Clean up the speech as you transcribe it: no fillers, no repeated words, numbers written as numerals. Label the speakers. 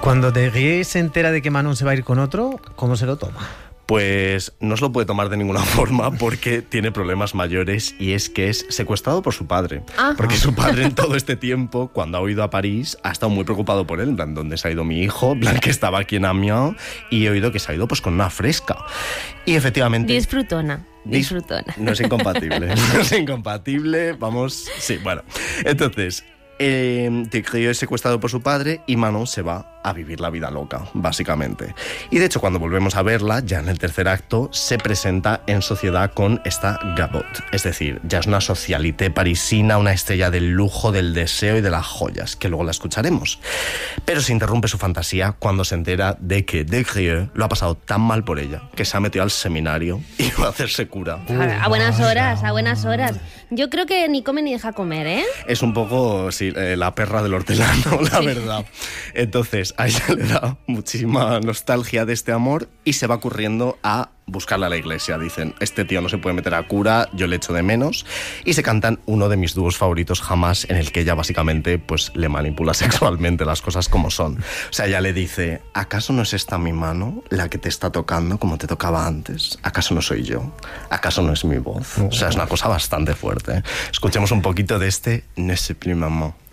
Speaker 1: cuando Desgrieux se entera de que Manon se va a ir con otro, ¿cómo se lo toma?
Speaker 2: Pues no se lo puede tomar de ninguna forma porque tiene problemas mayores, y es que es secuestrado por su padre. Porque su padre en todo este tiempo, cuando ha ido a París, ha estado muy preocupado por él. En plan, ¿dónde se ha ido mi hijo? En plan, que estaba aquí en Amiens, y he oído que se ha ido pues con una fresca. Y efectivamente...
Speaker 3: Disfrutona.
Speaker 2: No es incompatible. No es incompatible. Vamos... Sí, bueno. Entonces... Desgrieux es secuestrado por su padre y Manon se va a vivir la vida loca, básicamente. Y de hecho, cuando volvemos a verla, ya en el tercer acto, se presenta en sociedad con esta Gabot. Es decir, ya es una socialité parisina, una estrella del lujo, del deseo y de las joyas, que luego la escucharemos. Pero se interrumpe su fantasía cuando se entera de que Desgrieux lo ha pasado tan mal por ella, que se ha metido al seminario y va a hacerse cura.
Speaker 3: A buenas horas, a buenas horas. Yo creo que ni come ni deja comer, ¿eh?
Speaker 2: Es un poco, sí, la perra del hortelano, la verdad. Entonces, a ella le da muchísima nostalgia de este amor y se va corriendo a buscarla a la iglesia. Dicen, este tío no se puede meter a cura, yo le echo de menos. Y se cantan uno de mis dúos favoritos jamás, en el que ella básicamente pues le manipula sexualmente, las cosas como son. O sea, ella le dice, ¿acaso no es esta mi mano la que te está tocando como te tocaba antes? ¿Acaso no soy yo? ¿Acaso no es mi voz? O sea, es una cosa bastante fuerte. Escuchemos un poquito de este Ne sais plus maman.